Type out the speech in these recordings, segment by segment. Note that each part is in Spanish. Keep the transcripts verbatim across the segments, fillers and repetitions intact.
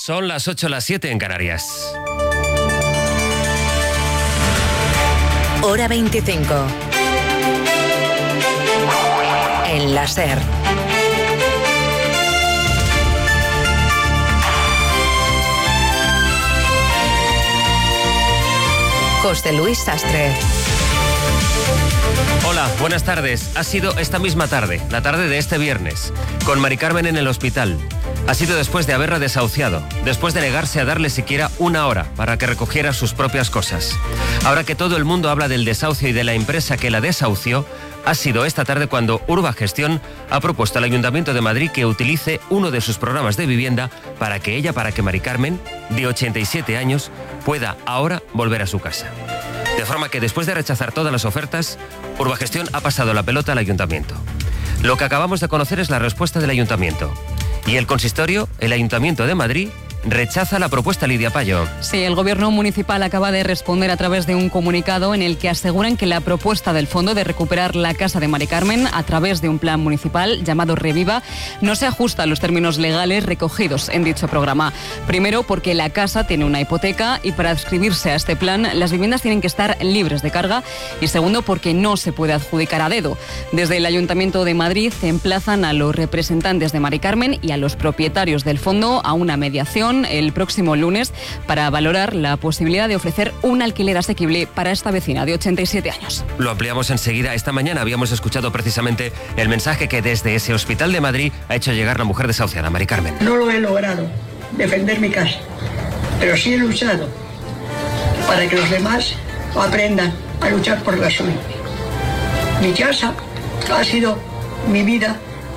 Son las ocho, las siete en Canarias. Hora veinticinco. En la SER. José Luis Sastre. Hola, buenas tardes. Ha sido esta misma tarde, la tarde de este viernes, con Mari Carmen en el hospital. Ha sido después de haberla desahuciado, después de negarse a darle siquiera una hora para que recogiera sus propias cosas. Ahora que todo el mundo habla del desahucio y de la empresa que la desahució, ha sido esta tarde cuando Urbagestión ha propuesto al Ayuntamiento de Madrid que utilice uno de sus programas de vivienda para que ella, para que Mari Carmen, de ochenta y siete años, pueda ahora volver a su casa. De forma que después de rechazar todas las ofertas, Urbagestión ha pasado la pelota al Ayuntamiento. Lo que acabamos de conocer es la respuesta del Ayuntamiento. Y el consistorio, el Ayuntamiento de Madrid, rechaza la propuesta. Lidia Payo. Sí, el Gobierno municipal acaba de responder a través de un comunicado en el que aseguran que la propuesta del fondo de recuperar la casa de Mari Carmen a través de un plan municipal llamado Reviva no se ajusta a los términos legales recogidos en dicho programa. Primero, porque la casa tiene una hipoteca y para adscribirse a este plan las viviendas tienen que estar libres de carga, y segundo, porque no se puede adjudicar a dedo. Desde el Ayuntamiento de Madrid se emplazan a los representantes de Mari Carmen y a los propietarios del fondo a una mediación el próximo lunes para valorar la posibilidad de ofrecer un alquiler asequible para esta vecina de ochenta y siete años. Lo ampliamos enseguida. Esta mañana habíamos escuchado precisamente el mensaje que desde ese hospital de Madrid ha hecho llegar la mujer desahuciada, Mari Carmen. No lo he logrado, defender mi casa, pero sí he luchado para que los demás aprendan a luchar por la suya. Mi casa ha sido mi vida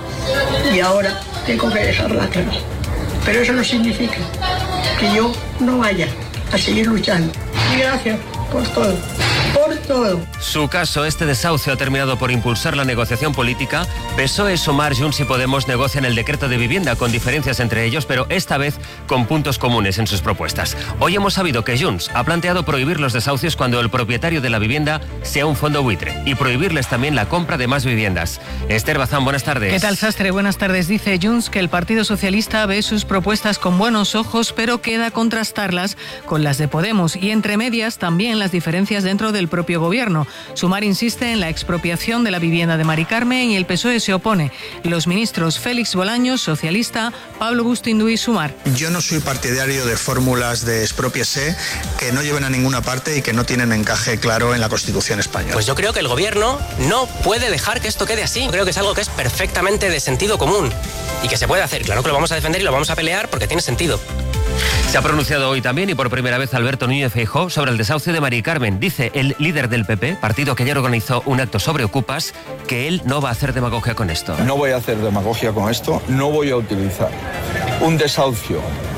y ahora tengo que dejarla atrás. Pero eso no significa que yo no vaya a seguir luchando. Y gracias por todo, por todo. Su caso, este desahucio, ha terminado por impulsar la negociación política. P S O E, Sumar, Junts y Podemos negocian el decreto de vivienda con diferencias entre ellos, pero esta vez con puntos comunes en sus propuestas. Hoy hemos sabido que Junts ha planteado prohibir los desahucios cuando el propietario de la vivienda sea un fondo buitre y prohibirles también la compra de más viviendas. Esther Bazán, buenas tardes. ¿Qué tal, Sastre? Buenas tardes. Dice Junts que el Partido Socialista ve sus propuestas con buenos ojos, pero queda contrastarlas con las de Podemos y entre medias también las diferencias dentro del propio gobierno. Sumar insiste en la expropiación de la vivienda de Mari Carmen y el P S O E se opone. Los ministros Félix Bolaños, socialista, Pablo Bustindu y Sumar. Yo no soy partidario de fórmulas de expropiese que no lleven a ninguna parte y que no tienen encaje claro en la Constitución española. Pues yo creo que el gobierno no puede dejar que esto quede así. Creo que es algo que es perfectamente de sentido común y que se puede hacer. Claro que lo vamos a defender y lo vamos a pelear porque tiene sentido. Se ha pronunciado hoy también y por primera vez Alberto Núñez Feijóo sobre el desahucio de Mari Carmen. Dice el líder del P P, partido que ayer organizó un acto sobre Ocupas, que él no va a hacer demagogia con esto. No voy a hacer demagogia con esto, no voy a utilizar un desahucio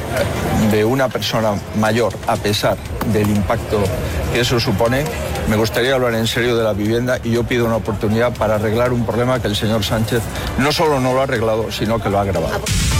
de una persona mayor a pesar del impacto que eso supone. Me gustaría hablar en serio de la vivienda y yo pido una oportunidad para arreglar un problema que el señor Sánchez no solo no lo ha arreglado, sino que lo ha agravado.